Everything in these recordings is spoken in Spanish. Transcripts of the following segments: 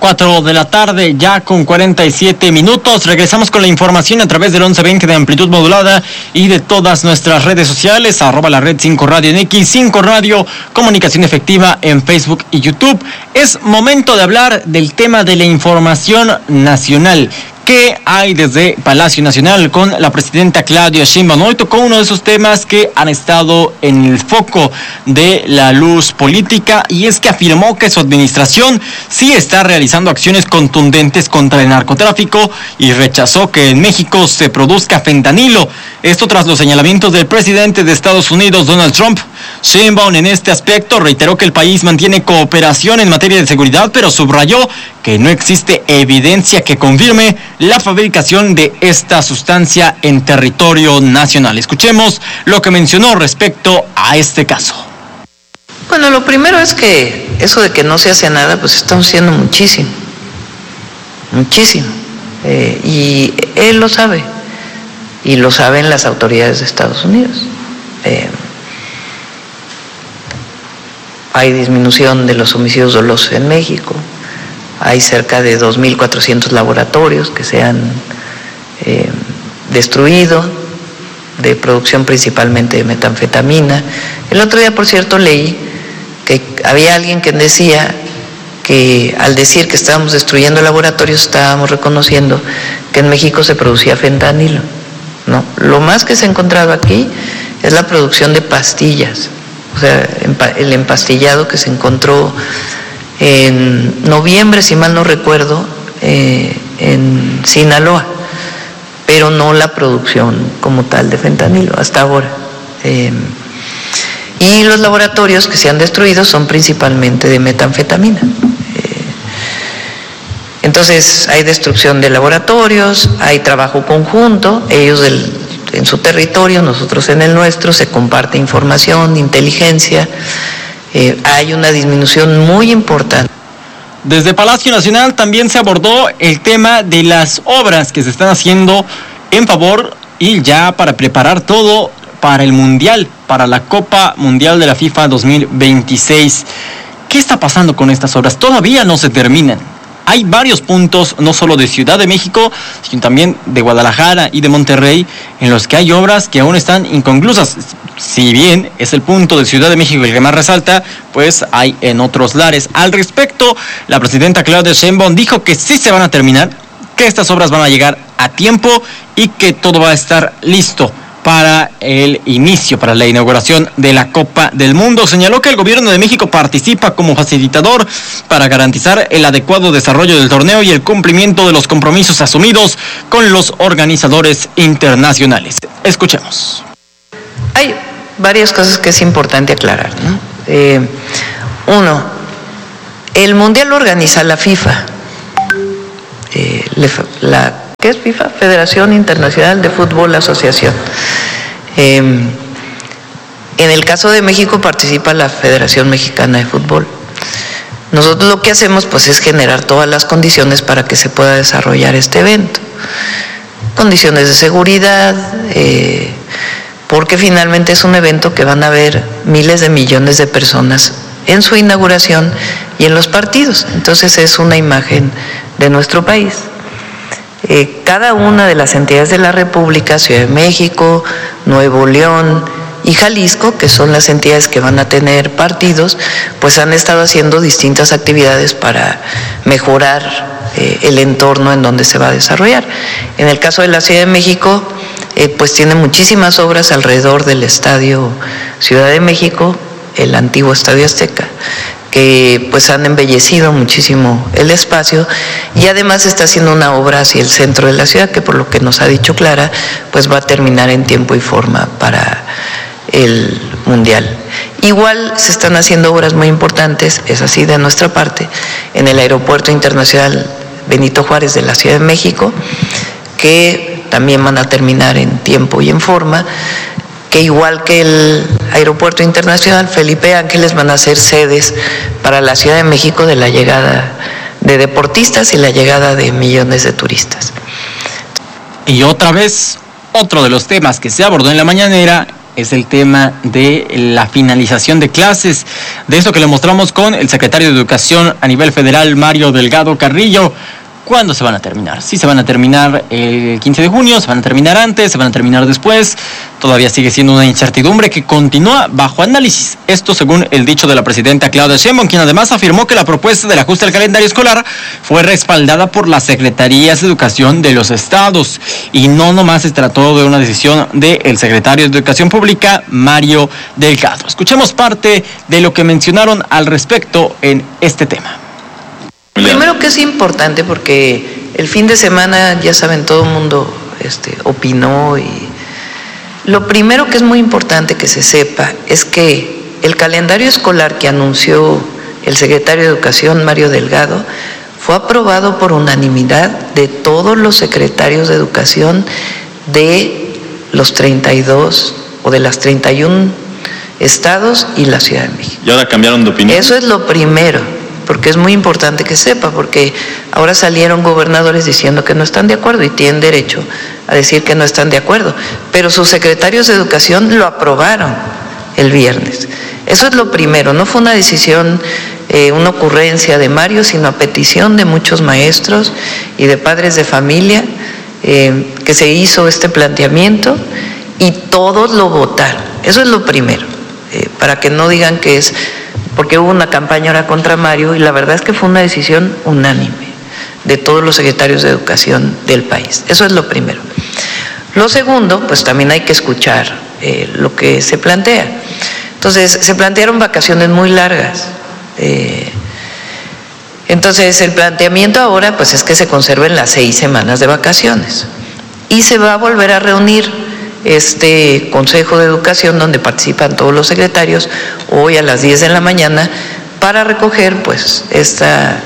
4 de la tarde, ya con 47 minutos. Regresamos con la información a través del 1120 de amplitud modulada y de todas nuestras redes sociales, @la red 5 Radio en X, 5 Radio, comunicación efectiva en Facebook y YouTube. Es momento de hablar del tema de la información nacional. ¿Qué hay desde Palacio Nacional con la presidenta Claudia Sheinbaum? Hoy tocó uno de esos temas que han estado en el foco de la luz política, y es que afirmó que su administración sí está realizando acciones contundentes contra el narcotráfico y rechazó que en México se produzca fentanilo. Esto tras los señalamientos del presidente de Estados Unidos, Donald Trump. Sheinbaum en este aspecto reiteró que el país mantiene cooperación en materia de seguridad, pero subrayó que no existe evidencia que confirme la fabricación de esta sustancia en territorio nacional. Escuchemos lo que mencionó respecto a este caso. Bueno, lo primero es que eso de que no se hace nada, pues estamos haciendo muchísimo. Y él lo sabe, y lo saben las autoridades de Estados Unidos. Hay disminución de los homicidios dolosos en México. Hay cerca de 2.400 laboratorios que se han destruido, de producción principalmente de metanfetamina. El otro día, por cierto, leí que había alguien que decía que al decir que estábamos destruyendo laboratorios, estábamos reconociendo que en México se producía fentanilo. No, lo más que se ha encontrado aquí es la producción de pastillas, o sea, el empastillado que se encontró en noviembre, si mal no recuerdo, en Sinaloa, pero no la producción como tal de fentanilo hasta ahora. Y los laboratorios que se han destruido son principalmente de metanfetamina. Entonces hay destrucción de laboratorios, hay trabajo conjunto, ellos en su territorio, nosotros en el nuestro, se comparte información, inteligencia. Hay una disminución muy importante. Desde Palacio Nacional también se abordó el tema de las obras que se están haciendo en favor y ya para preparar todo para el Mundial, para la Copa Mundial de la FIFA 2026. ¿Qué está pasando con estas obras? Todavía no se terminan. Hay varios puntos, no solo de Ciudad de México, sino también de Guadalajara y de Monterrey, en los que hay obras que aún están inconclusas. Si bien es el punto de Ciudad de México el que más resalta, pues hay en otros lares. Al respecto, la presidenta Claudia Sheinbaum dijo que sí se van a terminar, que estas obras van a llegar a tiempo y que todo va a estar listo para el inicio, para la inauguración de la Copa del Mundo. Señaló que el gobierno de México participa como facilitador para garantizar el adecuado desarrollo del torneo y el cumplimiento de los compromisos asumidos con los organizadores internacionales. Escuchemos. Hay varias cosas que es importante aclarar, ¿no? Uno, el Mundial lo organiza la FIFA. ¿Qué es FIFA? Federación Internacional de Fútbol Asociación. En el caso de México participa la Federación Mexicana de Fútbol. Nosotros lo que hacemos pues es generar todas las condiciones para que se pueda desarrollar este evento. Condiciones de seguridad, porque finalmente es un evento que van a ver miles de millones de personas en su inauguración y en los partidos. Entonces es una imagen de nuestro país. Cada una de las entidades de la República, Ciudad de México, Nuevo León y Jalisco, que son las entidades que van a tener partidos, pues han estado haciendo distintas actividades para mejorar el entorno en donde se va a desarrollar. En el caso de la Ciudad de México, pues tiene muchísimas obras alrededor del Estadio Ciudad de México, el antiguo Estadio Azteca, que pues han embellecido muchísimo el espacio, y además está haciendo una obra hacia el centro de la ciudad que, por lo que nos ha dicho Clara, pues va a terminar en tiempo y forma para el Mundial. Igual se están haciendo obras muy importantes, es así de nuestra parte, en el Aeropuerto Internacional Benito Juárez de la Ciudad de México, que también van a terminar en tiempo y en forma, que igual que el Aeropuerto Internacional Felipe Ángeles van a ser sedes para la Ciudad de México de la llegada de deportistas y la llegada de millones de turistas. Y otra vez, otro de los temas que se abordó en la mañanera es el tema de la finalización de clases. De esto que le mostramos con el secretario de Educación a nivel federal, Mario Delgado Carrillo. ¿Cuándo se van a terminar? Sí, se van a terminar el 15 de junio, se van a terminar antes, se van a terminar después. Todavía sigue siendo una incertidumbre que continúa bajo análisis. Esto según el dicho de la presidenta Claudia Sheinbaum, quien además afirmó que la propuesta del ajuste al calendario escolar fue respaldada por las secretarías de educación de los estados. Y no nomás se trató de una decisión del secretario de Educación Pública, Mario Delgado. Escuchemos parte de lo que mencionaron al respecto en este tema. Primero que es importante porque el fin de semana, ya saben, todo el mundo opinó, y lo primero que es muy importante que se sepa es que el calendario escolar que anunció el secretario de Educación, Mario Delgado, fue aprobado por unanimidad de todos los secretarios de Educación de los 32 o de las 31 estados y la Ciudad de México. ¿Y ahora cambiaron de opinión? Eso es lo primero, porque es muy importante que sepa, porque ahora salieron gobernadores diciendo que no están de acuerdo y tienen derecho a decir que no están de acuerdo, pero sus secretarios de Educación lo aprobaron el viernes. Eso es lo primero, no fue una decisión, una ocurrencia de Mario, sino a petición de muchos maestros y de padres de familia que se hizo este planteamiento y todos lo votaron. Eso es lo primero, para que no digan que es porque hubo una campaña ahora contra Mario, y la verdad es que fue una decisión unánime de todos los secretarios de Educación del país. Eso es lo primero. Lo segundo, pues también hay que escuchar lo que se plantea. Entonces, se plantearon vacaciones muy largas. Entonces, el planteamiento ahora pues es que se conserven las 6 semanas de vacaciones. Y se va a volver a reunir este Consejo de Educación donde participan todos los secretarios hoy a las 10 de la mañana para recoger pues esta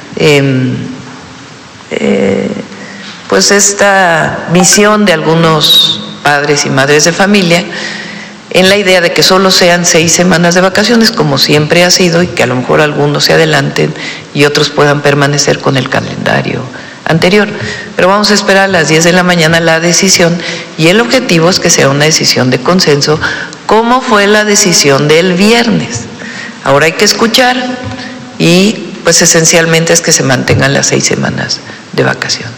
visión de algunos padres y madres de familia en la idea de que solo sean 6 semanas de vacaciones como siempre ha sido, y que a lo mejor algunos se adelanten y otros puedan permanecer con el calendario anterior. Pero vamos a esperar a las 10 de la mañana la decisión, y el objetivo es que sea una decisión de consenso, como fue la decisión del viernes. Ahora hay que escuchar y pues esencialmente es que se mantengan las 6 semanas de vacaciones.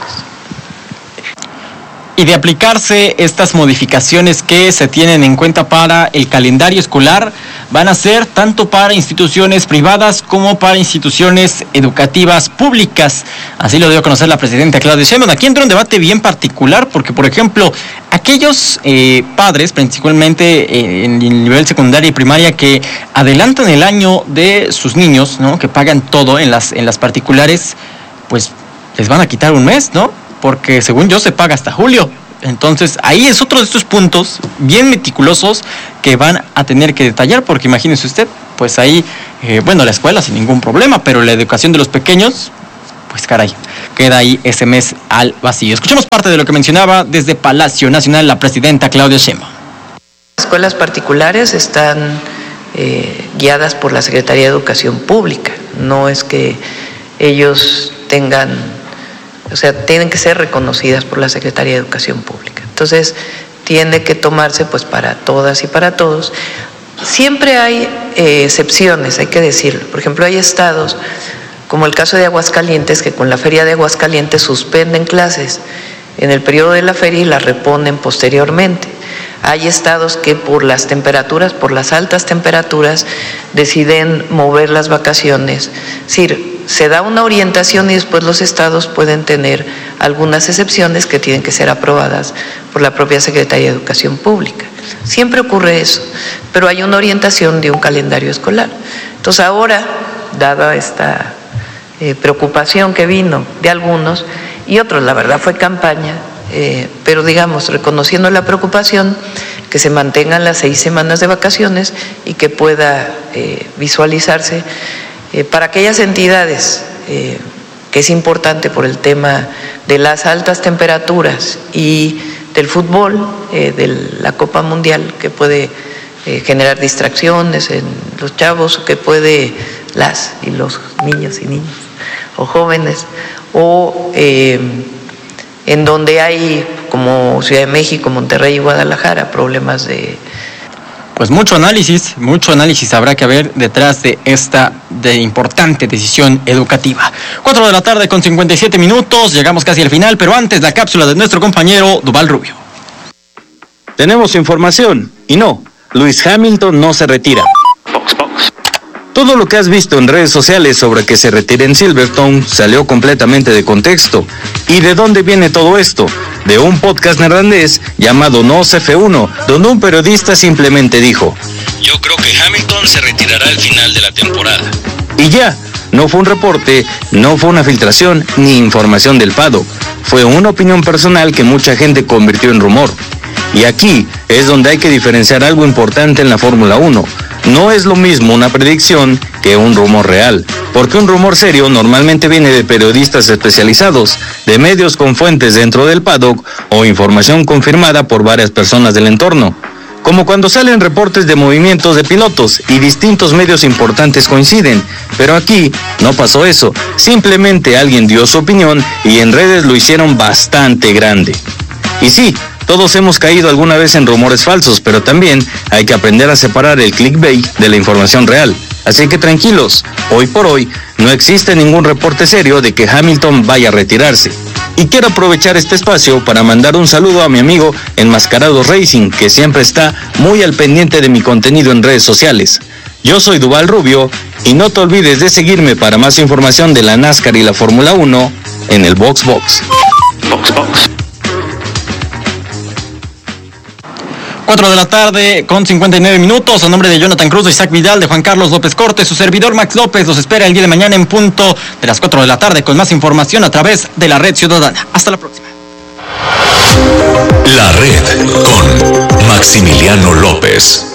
Y de aplicarse estas modificaciones que se tienen en cuenta para el calendario escolar, van a ser tanto para instituciones privadas como para instituciones educativas públicas. Así lo dio a conocer la presidenta Claudia Sheinbaum. Aquí entra un debate bien particular porque, por ejemplo, aquellos padres, principalmente en el nivel secundaria y primaria, que adelantan el año de sus niños, ¿no?, que pagan todo en las particulares, pues les van a quitar un mes, ¿no? Porque según yo se paga hasta julio. Entonces ahí es otro de estos puntos bien meticulosos que van a tener que detallar, porque imagínese usted, pues ahí, la escuela sin ningún problema, pero la educación de los pequeños, pues caray, queda ahí ese mes al vacío. Escuchemos parte de lo que mencionaba desde Palacio Nacional la presidenta Claudia Sheinbaum. Las escuelas particulares están guiadas por la Secretaría de Educación Pública, no es que ellos tienen que ser reconocidas por la Secretaría de Educación Pública. Entonces, tiene que tomarse pues para todas y para todos. Siempre hay excepciones, hay que decirlo. Por ejemplo, hay estados, como el caso de Aguascalientes, que con la feria de Aguascalientes suspenden clases en el periodo de la feria y las reponen posteriormente. Hay estados que por las temperaturas, por las altas temperaturas, deciden mover las vacaciones. Es decir, se da una orientación y después los estados pueden tener algunas excepciones que tienen que ser aprobadas por la propia Secretaría de Educación Pública. Siempre ocurre eso, pero hay una orientación de un calendario escolar. Entonces ahora, dada esta preocupación que vino de algunos y otros, la verdad fue campaña, pero digamos, reconociendo la preocupación, que se mantengan las 6 semanas de vacaciones y que pueda visualizarse para aquellas entidades que es importante por el tema de las altas temperaturas y del fútbol, de la Copa Mundial, que puede generar distracciones en los chavos, que puede y los niños y niñas o jóvenes, o en donde hay, como Ciudad de México, Monterrey y Guadalajara, problemas de pues mucho análisis habrá que haber detrás de esta importante decisión educativa. 4 de la tarde con 57 minutos, llegamos casi al final, pero antes la cápsula de nuestro compañero Duvall Rubio. Tenemos información, y no, Lewis Hamilton no se retira. Todo lo que has visto en redes sociales sobre que se retire en Silverstone salió completamente de contexto. ¿Y de dónde viene todo esto? De un podcast neerlandés llamado Nos F1, donde un periodista simplemente dijo: yo creo que Hamilton se retirará al final de la temporada. Y ya, no fue un reporte, no fue una filtración, ni información del paddock. Fue una opinión personal que mucha gente convirtió en rumor. Y aquí es donde hay que diferenciar algo importante en la Fórmula 1. No es lo mismo una predicción que un rumor real, porque un rumor serio normalmente viene de periodistas especializados, de medios con fuentes dentro del paddock o información confirmada por varias personas del entorno. Como cuando salen reportes de movimientos de pilotos y distintos medios importantes coinciden, pero aquí no pasó eso, simplemente alguien dio su opinión y en redes lo hicieron bastante grande. Y sí, todos hemos caído alguna vez en rumores falsos, pero también hay que aprender a separar el clickbait de la información real. Así que tranquilos, hoy por hoy no existe ningún reporte serio de que Hamilton vaya a retirarse. Y quiero aprovechar este espacio para mandar un saludo a mi amigo Enmascarados Racing, que siempre está muy al pendiente de mi contenido en redes sociales. Yo soy Duvall Rubio y no te olvides de seguirme para más información de la NASCAR y la Fórmula 1 en el Box Box. 4 de la tarde con 59 minutos. A nombre de Jonathan Cruz, de Isaac Vidal, de Juan Carlos López Cortes, su servidor Max López los espera el día de mañana en punto de las 4 de la tarde con más información a través de la Red Ciudadana. Hasta la próxima. La Red con Maximiliano López.